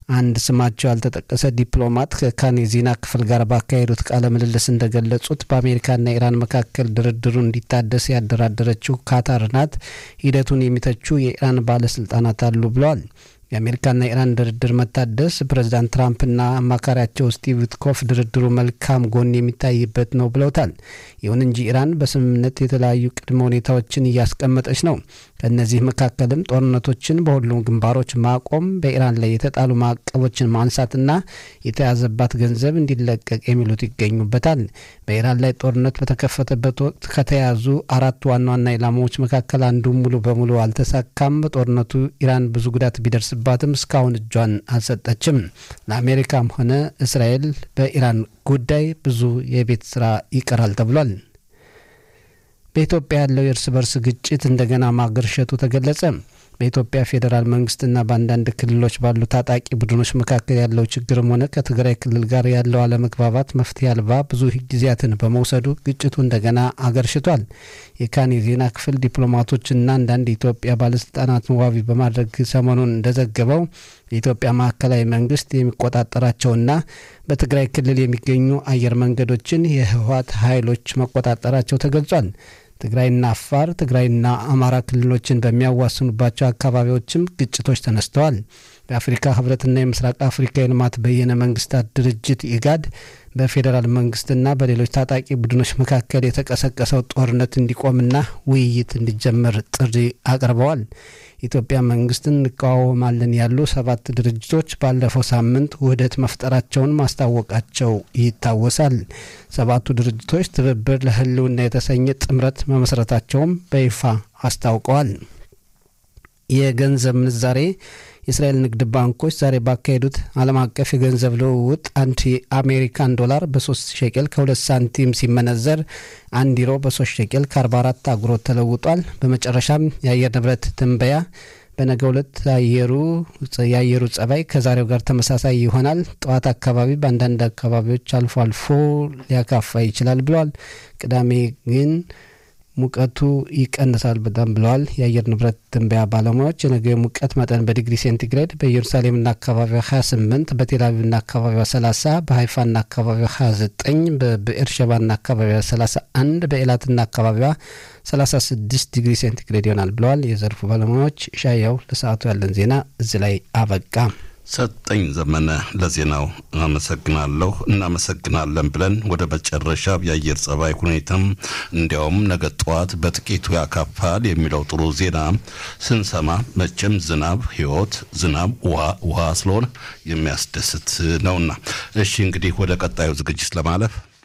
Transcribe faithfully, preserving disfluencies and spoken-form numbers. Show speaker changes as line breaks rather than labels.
አንድ ስማቸው ያልተጠቀሰ ዲፕሎማት ከካን የዜና ክፍል ጋር ባካሄዱት ቃለ ምልልስ እንደገለጹት በአሜሪካና ኢራን መካከል ድርድሩ እንዲታደስ ያደራደረችው ካታር ናት። ሂደቱን የሚተቹ የኢራን ባለስልጣናት አሉ ብለዋል። የአሜሪካና ኢራን ድርድር መታደስ ፕሬዝዳንት ትራምፕና አማካሪያቸው ስቲቭ ዊትኮፍ ድርድሩ መልካም ጎን የሚታይበት ነው ብለውታል። ይሁን እንጂ ኢራን በስምምነት የተለያዩ ቅድመ ሁኔታዎችን እያስቀመጠች ነው። ከነዚህ መካከልም ጦርነቶችን በሁሉም ግንባሮች ማቆም፣ በኢራን ላይ የተጣሉ ማዕቀቦችን ማንሳትና የተያዘባት ገንዘብ እንዲለቀቅ የሚሉት ይገኙበታል። በኢራን ላይ ጦርነት በተከፈተበት ወቅት ከተያዙ አራት ዋና ዋና ኢላማዎች መካከል አንዱ ሙሉ በሙሉ አልተሳካም። በጦርነቱ ኢራን ብዙ ጉዳት ቢደርስባትም እስካሁን እጇን አልሰጠችም። ለአሜሪካም ሆነ እስራኤል በኢራን ጉዳይ ብዙ የቤት ስራ ይቀራል ተብሏል። በኢትዮጵያ ያለው የእርስ በርስ ግጭት እንደገና ማገርሸቱ ተገለጸ። በኢትዮጵያ ፌዴራል መንግስትና በአንዳንድ ክልሎች ባሉ ታጣቂ ቡድኖች መካከል ያለው ችግርም ሆነ ከትግራይ ክልል ጋር ያለው አለመግባባት መፍትሄ አልባ ብዙ ጊዜያትን በመውሰዱ ግጭቱ እንደገና አገርሽቷል። የካን የዜና ክፍል ዲፕሎማቶችና አንዳንድ የኢትዮጵያ ባለስልጣናትን ዋቢ በማድረግ ሰሞኑን እንደዘገበው የኢትዮጵያ ማዕከላዊ መንግስት የሚቆጣጠራቸውና በትግራይ ክልል የሚገኙ አየር መንገዶችን የህወሓት ኃይሎች መቆጣጠራቸው ተገልጿል። ትግራይና አፋር፣ ትግራይና አማራ ክልሎችን በሚያዋስኑባቸው አካባቢዎችም ግጭቶች ተነስተዋል። የአፍሪካ ህብረትና የምስራቅ አፍሪካ የልማት በየነ መንግስታት ድርጅት ኢጋድ በፌዴራል መንግስትና በሌሎች ታጣቂ ቡድኖች መካከል የተቀሰቀሰው ጦርነት እንዲቆምና ውይይት እንዲጀመር ጥሪ አቅርበዋል። ኢትዮጵያ መንግስትን እንቃወማለን ያሉ ሰባት ድርጅቶች ባለፈው ሳምንት ውህደት መፍጠራቸውን ማስታወቃቸው ይታወሳል። ሰባቱ ድርጅቶች ትብብር ለህልውና የተሰኘ ጥምረት መመስረታቸውም በይፋ አስታውቀዋል። የገንዘብ ምንዛሬ የእስራኤል ንግድ ባንኮች ዛሬ ባካሄዱት ዓለም አቀፍ የገንዘብ ልውውጥ አንድ የአሜሪካን ዶላር በሶስት ሸቄል ከሁለት ሳንቲም ሲመነዘር አንድ ዩሮ በሶስት ሸቄል ከአርባ አራት አጉሮት ተለውጧል። በመጨረሻም የአየር ንብረት ትንበያ በነገው ዕለት አየሩ የአየሩ ጸባይ ከዛሬው ጋር ተመሳሳይ ይሆናል። ጠዋት አካባቢ በአንዳንድ አካባቢዎች አልፎ አልፎ ሊያካፋ ይችላል ብለዋል። ቅዳሜ ግን ሙቀቱ ይቀንሳል በጣም ብለዋል የአየር ንብረት ትንበያ ባለሙያዎች። የነገው ሙቀት መጠን በዲግሪ ሴንቲግሬድ በኢየሩሳሌምና አካባቢዋ ሀያ ስምንት፣ በቴልአቪቭና አካባቢዋ ሰላሳ፣ በሃይፋና አካባቢዋ ሀያ ዘጠኝ፣ በብኤርሸባና አካባቢዋ ሰላሳ አንድ፣ በኤላትና አካባቢዋ ሰላሳ ስድስት ዲግሪ ሴንቲግሬድ ይሆናል ብለዋል የዘርፉ ባለሙያዎች። ሻያው ለሰዓቱ ያለን ዜና እዚህ ላይ አበቃ።
ሰጠኝ ዘመነ ለዜናው አመሰግናለሁ። እናመሰግናለን ብለን ወደ መጨረሻ የአየር ጸባይ ሁኔታም እንዲያውም ነገ ጠዋት በጥቂቱ ያካፋል የሚለው ጥሩ ዜና ስንሰማ መቼም ዝናብ ህይወት፣ ዝናብ ውሃ ውሃ ስለሆነ የሚያስደስት ነውና፣ እሺ እንግዲህ ወደ ቀጣዩ ዝግጅት ለማለፍ